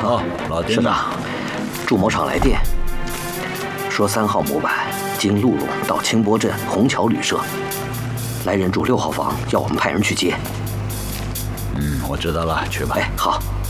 哦，老丁。 省长，祝某厂来电，说3号模板经陆陇到清波镇虹桥旅社，来人住6号房，要我们派人去接。 我知道了，去吧。 哎，好。